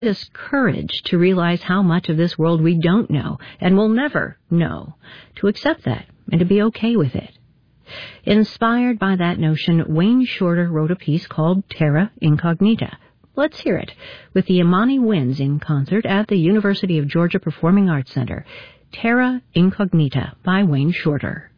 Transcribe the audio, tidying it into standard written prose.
us courage to realize how much of this world we don't know and will never know, to accept that and to be okay with it. Inspired by that notion, Wayne Shorter wrote a piece called Terra Incognita. Let's hear it with the Imani Winds in concert at the University of Georgia Performing Arts Center. Terra Incognita by Wayne Shorter.